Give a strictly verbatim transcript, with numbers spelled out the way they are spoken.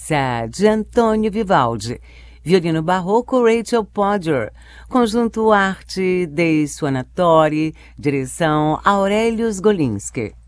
Dança, de Antônio Vivaldi. Violino barroco, Rachel Podger. Conjunto Arte dei Suonatori, direção Aurelius Golinski.